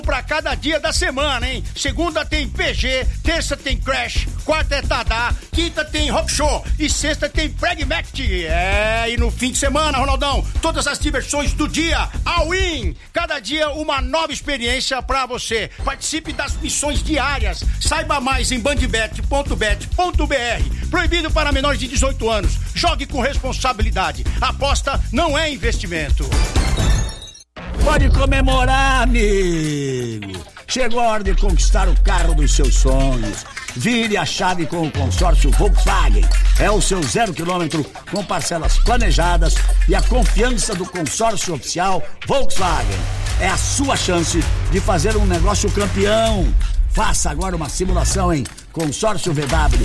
Pra cada dia da semana, hein? Segunda tem PG, terça tem Crash, quarta é Tadá, quinta tem Rock Show e sexta tem Pragmatic. E no fim de semana, Ronaldão, todas as diversões do dia, all-in. Cada dia uma nova experiência pra você. Participe das missões diárias. Saiba mais em bandbet.bet.br. Proibido para menores de 18 anos. Jogue com responsabilidade. Aposta não é investimento. Pode comemorar, amigo! Chegou a hora de conquistar o carro dos seus sonhos. Vire a chave com o consórcio Volkswagen. É o seu 0 km com parcelas planejadas e a confiança do consórcio oficial Volkswagen. É a sua chance de fazer um negócio campeão. Faça agora uma simulação em consórciovw.com.br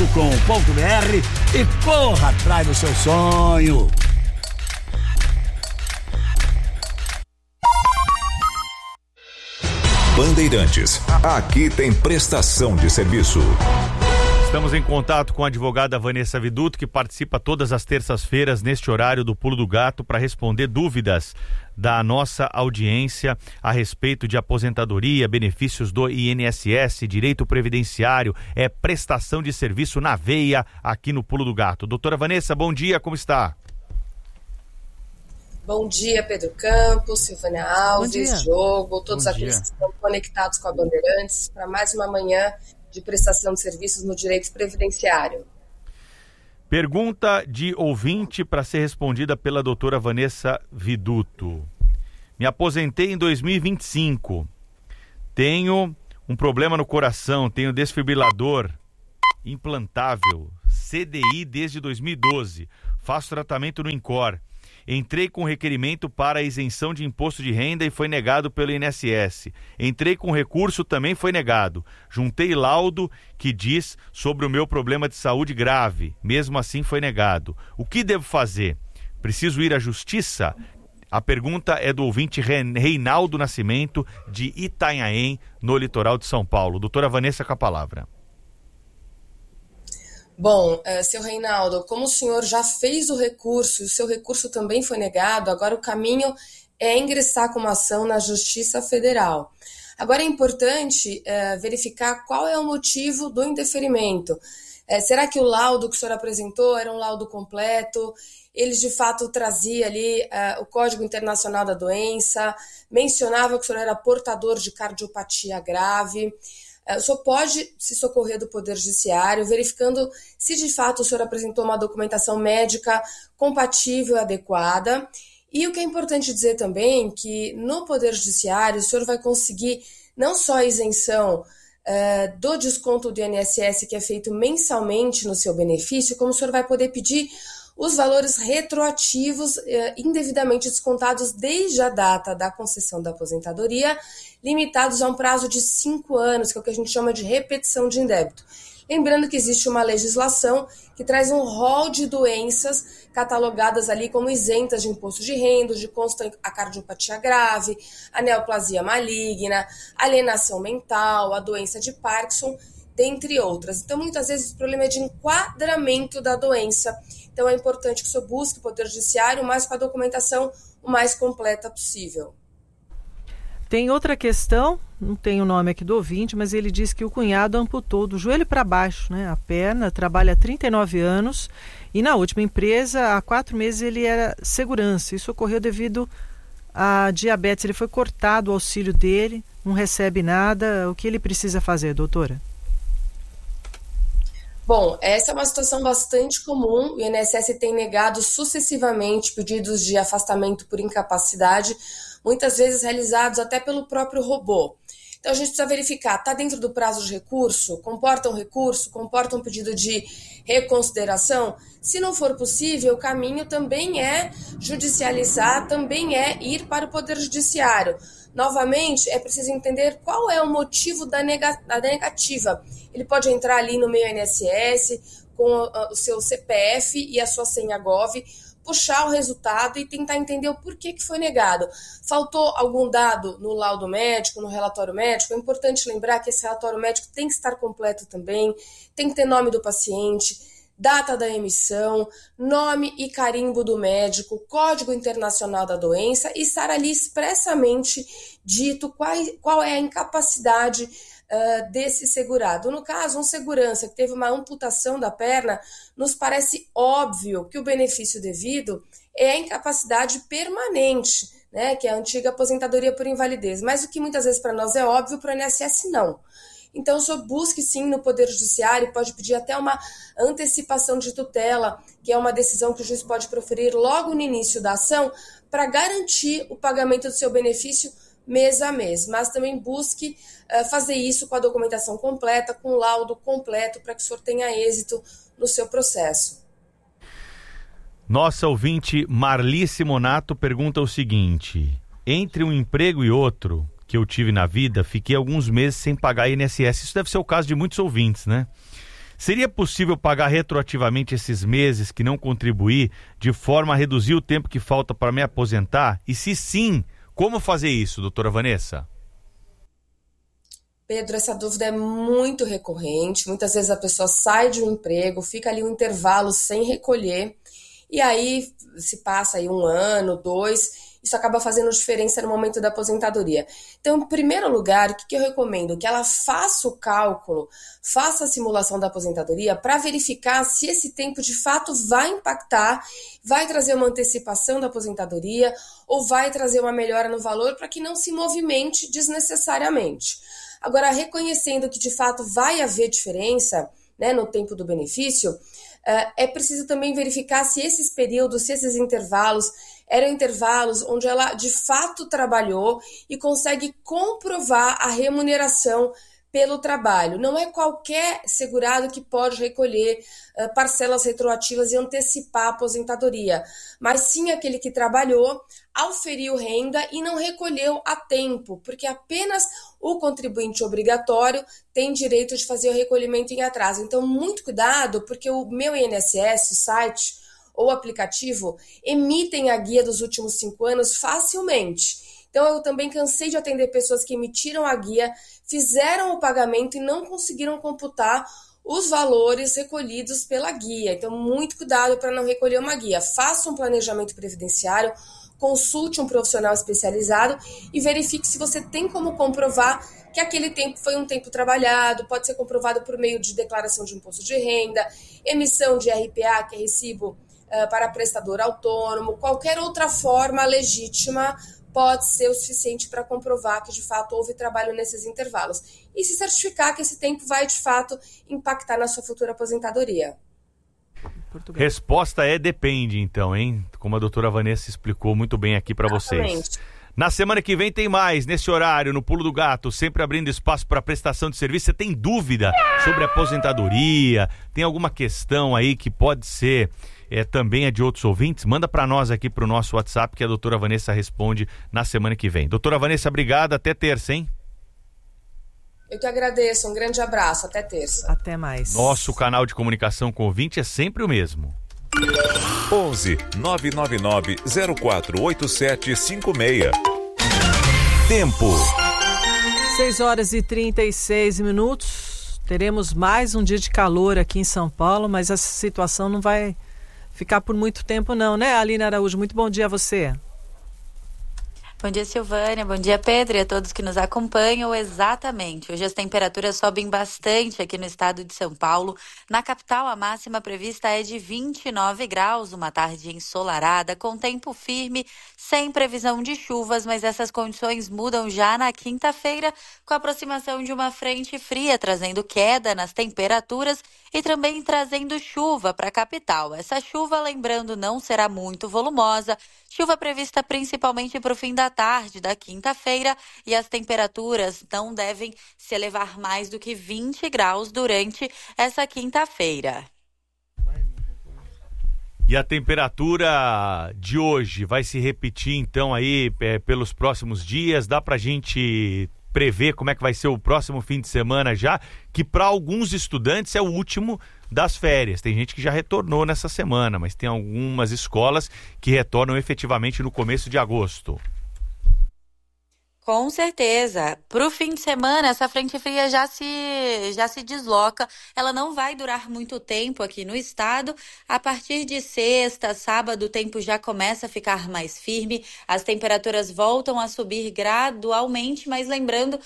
e corra atrás do seu sonho. Bandeirantes, aqui tem prestação de serviço. Estamos em contato com a advogada Vanessa Viduto, que participa todas as terças-feiras neste horário do Pulo do Gato para responder dúvidas da nossa audiência a respeito de aposentadoria, benefícios do INSS, direito previdenciário, prestação de serviço na veia aqui no Pulo do Gato. Doutora Vanessa, bom dia, como está? Bom dia, Pedro Campos, Silvânia Alves, Diogo, todos aqueles que estão conectados com a Bandeirantes para mais uma manhã de prestação de serviços no direito previdenciário. Pergunta de ouvinte para ser respondida pela doutora Vanessa Viduto. Me aposentei em 2025. Tenho um problema no coração, tenho desfibrilador implantável, CDI desde 2012. Faço tratamento no INCOR. Entrei com requerimento para isenção de imposto de renda e foi negado pelo INSS. Entrei com recurso, também foi negado. Juntei laudo que diz sobre o meu problema de saúde grave. Mesmo assim foi negado. O que devo fazer? Preciso ir à justiça? A pergunta é do ouvinte Reinaldo Nascimento, de Itanhaém, no litoral de São Paulo. Doutora Vanessa, com a palavra. Bom, seu Reinaldo, como o senhor já fez o recurso e o seu recurso também foi negado, agora o caminho é ingressar com uma ação na Justiça Federal. Agora é importante verificar qual é o motivo do indeferimento. Será que o laudo que o senhor apresentou era um laudo completo? Ele de fato trazia ali o Código Internacional da Doença, mencionava que o senhor era portador de cardiopatia grave. O senhor pode se socorrer do Poder Judiciário, verificando se de fato o senhor apresentou uma documentação médica compatível e adequada. E o que é importante dizer também que no Poder Judiciário o senhor vai conseguir não só a isenção do desconto do INSS que é feito mensalmente no seu benefício, como o senhor vai poder pedir os valores retroativos indevidamente descontados desde a data da concessão da aposentadoria, limitados a um prazo de 5 anos, que é o que a gente chama de repetição de indébito. Lembrando que existe uma legislação que traz um rol de doenças catalogadas ali como isentas de imposto de renda, onde consta a cardiopatia grave, a neoplasia maligna, a alienação mental, a doença de Parkinson, dentre outras. Então, muitas vezes, o problema é de enquadramento da doença. Então, é importante que o senhor busque o Poder Judiciário, mas com a documentação o mais completa possível. Tem outra questão, não tem o nome aqui do ouvinte, mas ele diz que o cunhado amputou do joelho para baixo, né, a perna, trabalha há 39 anos e na última empresa, há 4 meses, ele era segurança. Isso ocorreu devido a diabetes. Ele foi cortado o auxílio dele, não recebe nada. O que ele precisa fazer, doutora? Bom, essa é uma situação bastante comum. O INSS tem negado sucessivamente pedidos de afastamento por incapacidade, muitas vezes realizados até pelo próprio robô. Então a gente precisa verificar, está dentro do prazo de recurso? Comporta um recurso? Comporta um pedido de reconsideração? Se não for possível, o caminho também é judicializar, também é ir para o Poder Judiciário. Novamente, é preciso entender qual é o motivo da negativa. Ele pode entrar ali no meu INSS com o seu CPF e a sua senha Gov, puxar o resultado e tentar entender o porquê que foi negado. Faltou algum dado no laudo médico, no relatório médico? É importante lembrar que esse relatório médico tem que estar completo também, tem que ter nome do paciente, data da emissão, nome e carimbo do médico, código internacional da doença e estar ali expressamente dito qual é a incapacidade desse segurado. No caso, um segurança que teve uma amputação da perna, nos parece óbvio que o benefício devido é a incapacidade permanente, né, que é a antiga aposentadoria por invalidez, mas o que muitas vezes para nós é óbvio, para o INSS não. Então, o senhor busque sim no Poder Judiciário, pode pedir até uma antecipação de tutela, que é uma decisão que o juiz pode proferir logo no início da ação, para garantir o pagamento do seu benefício mês a mês, mas também busque fazer isso com a documentação completa, com o laudo completo, para que o senhor tenha êxito no seu processo. Nossa ouvinte Marli Simonato pergunta o seguinte: entre um emprego e outro que eu tive na vida, fiquei alguns meses sem pagar INSS. Isso deve ser o caso de muitos ouvintes, né? Seria possível pagar retroativamente esses meses que não contribuí, de forma a reduzir o tempo que falta para me aposentar? E se sim, como fazer isso, doutora Vanessa? Pedro, essa dúvida é muito recorrente. Muitas vezes a pessoa sai de um emprego, fica ali um intervalo sem recolher, e aí se passa aí 1 ano, 2, isso acaba fazendo diferença no momento da aposentadoria. Então, em primeiro lugar, o que eu recomendo? Que ela faça o cálculo, faça a simulação da aposentadoria para verificar se esse tempo de fato vai impactar, vai trazer uma antecipação da aposentadoria ou vai trazer uma melhora no valor para que não se movimente desnecessariamente. Agora, reconhecendo que de fato vai haver diferença, né, no tempo do benefício, é preciso também verificar se esses períodos, se esses intervalos eram intervalos onde ela de fato trabalhou e consegue comprovar a remuneração pelo trabalho. Não é qualquer segurado que pode recolher parcelas retroativas e antecipar a aposentadoria, mas sim aquele que trabalhou, auferiu renda e não recolheu a tempo, porque apenas o contribuinte obrigatório tem direito de fazer o recolhimento em atraso. Então, muito cuidado, porque o meu INSS, o site ou aplicativo, emitem a guia dos últimos 5 anos facilmente. Então, eu também cansei de atender pessoas que emitiram a guia, fizeram o pagamento e não conseguiram computar os valores recolhidos pela guia. Então, muito cuidado para não recolher uma guia. Faça um planejamento previdenciário, consulte um profissional especializado e verifique se você tem como comprovar que aquele tempo foi um tempo trabalhado. Pode ser comprovado por meio de declaração de imposto de renda, emissão de RPA, que é recibo para prestador autônomo, qualquer outra forma legítima pode ser o suficiente para comprovar que de fato houve trabalho nesses intervalos e se certificar que esse tempo vai de fato impactar na sua futura aposentadoria. Resposta é depende, então, hein? Como a doutora Vanessa explicou muito bem aqui para vocês. Na semana que vem tem mais, nesse horário, no Pulo do Gato, sempre abrindo espaço para prestação de serviço. Você tem dúvida sobre aposentadoria? Tem alguma questão aí que pode ser também é de outros ouvintes? Manda para nós aqui pro nosso WhatsApp que a doutora Vanessa responde na semana que vem. Doutora Vanessa, obrigado. Até terça, hein? Eu que agradeço. Um grande abraço. Até terça. Até mais. Nosso canal de comunicação com o ouvinte é sempre o mesmo. 11 999 048756. Tempo. 6h36. Teremos mais um dia de calor aqui em São Paulo, mas essa situação não vai ficar por muito tempo não, né, Aline Araújo? Muito bom dia a você. Bom dia, Silvânia. Bom dia, Pedro, e a todos que nos acompanham. Exatamente. Hoje as temperaturas sobem bastante aqui no estado de São Paulo. Na capital, a máxima prevista é de 29 graus, uma tarde ensolarada, com tempo firme, sem previsão de chuvas, mas essas condições mudam já na quinta-feira, com a aproximação de uma frente fria, trazendo queda nas temperaturas e também trazendo chuva para a capital. Essa chuva, lembrando, não será muito volumosa, chuva prevista principalmente para o fim da tarde da quinta-feira, e as temperaturas não devem se elevar mais do que 20 graus durante essa quinta-feira. E a temperatura de hoje vai se repetir então aí pelos próximos dias? Dá pra gente prever como é que vai ser o próximo fim de semana já? Que para alguns estudantes é o último das férias. Tem gente que já retornou nessa semana, mas tem algumas escolas que retornam efetivamente no começo de agosto. Com certeza. Para o fim de semana, essa frente fria já se desloca. Ela não vai durar muito tempo aqui no estado. A partir de sexta, sábado, o tempo já começa a ficar mais firme. As temperaturas voltam a subir gradualmente, mas lembrando,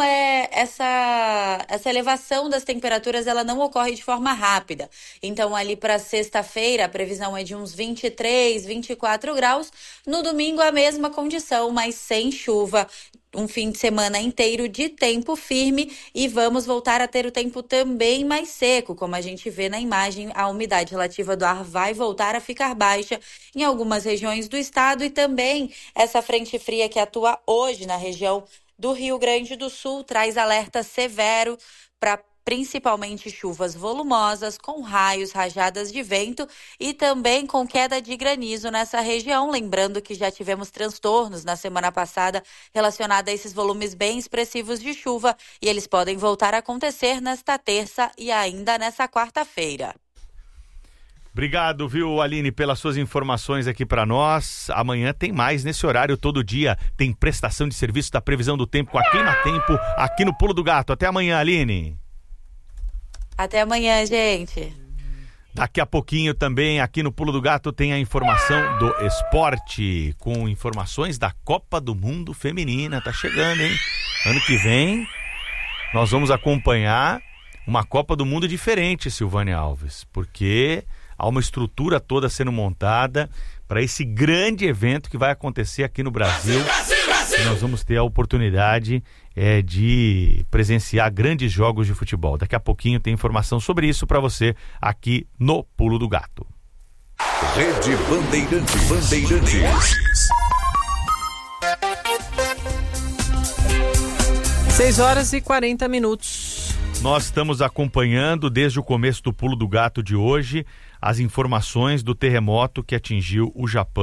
essa elevação das temperaturas ela não ocorre de forma rápida. Então, ali para sexta-feira, a previsão é de uns 23, 24 graus. No domingo, a mesma condição, mas sem chuva. Um fim de semana inteiro de tempo firme e vamos voltar a ter o tempo também mais seco. Como a gente vê na imagem, a umidade relativa do ar vai voltar a ficar baixa em algumas regiões do estado e também essa frente fria que atua hoje na região do Rio Grande do Sul traz alerta severo para principalmente chuvas volumosas, com raios, rajadas de vento e também com queda de granizo nessa região. Lembrando que já tivemos transtornos na semana passada relacionados a esses volumes bem expressivos de chuva e eles podem voltar a acontecer nesta terça e ainda nessa quarta-feira. Obrigado, viu, Aline, pelas suas informações aqui para nós. Amanhã tem mais nesse horário, todo dia. Tem prestação de serviço da previsão do tempo com a Clima Tempo aqui no Pulo do Gato. Até amanhã, Aline. Até amanhã, gente. Daqui a pouquinho também aqui no Pulo do Gato tem a informação do esporte, com informações da Copa do Mundo Feminina. Tá chegando, hein? Ano que vem nós vamos acompanhar uma Copa do Mundo diferente, Silvânia Alves, porque há uma estrutura toda sendo montada para esse grande evento que vai acontecer aqui no Brasil. Nós vamos ter a oportunidade de presenciar grandes jogos de futebol. Daqui a pouquinho tem informação sobre isso para você aqui no Pulo do Gato. Rede Bandeirantes. 6h40. Nós estamos acompanhando desde o começo do Pulo do Gato de hoje as informações do terremoto que atingiu o Japão.